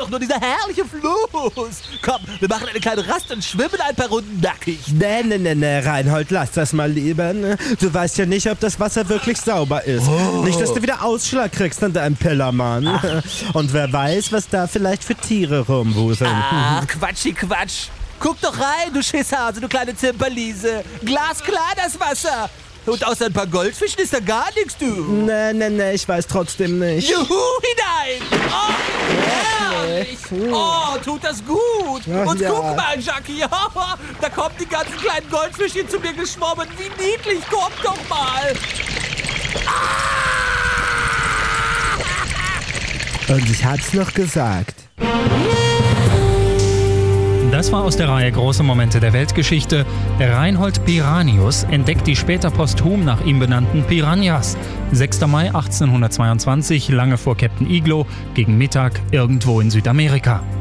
doch nur dieser herrliche Fluss. Komm, wir machen eine kleine Rast und schwimmen ein paar Runden nackig. Nee, Reinhold, lass das mal lieber. Ne? Du weißt ja nicht, ob das Wasser wirklich sauber ist. Nicht, dass du wieder Ausschlag kriegst an deinem Pillermann. Und wer weiß, was da vielleicht für Tiere rumwuseln. Ach, Quatsch. Guck doch rein, du Schisshase, du kleine Zimperliese. Glasklar das Wasser. Und außer ein paar Goldfischen ist da gar nichts, du. Nee, ich weiß trotzdem nicht. Juhu, hinein. Oh, herrlich. Oh, tut das gut. Und ja. guck mal, Jackie, da kommen die ganzen kleinen Goldfischchen zu mir geschwommen. Wie niedlich, komm doch mal. Und ich hab's noch gesagt. Das war aus der Reihe Große Momente der Weltgeschichte. Reinhold Piranius entdeckt die später posthum nach ihm benannten Piranhas. 6. Mai 1822, lange vor Captain Iglo, gegen Mittag irgendwo in Südamerika.